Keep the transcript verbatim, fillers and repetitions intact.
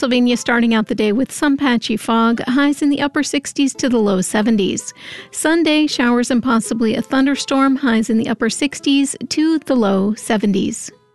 Pennsylvania starting out the day with some patchy fog, highs in the upper sixties to the low seventies. Sunday, showers and possibly a thunderstorm, highs in the upper sixties to the low seventies.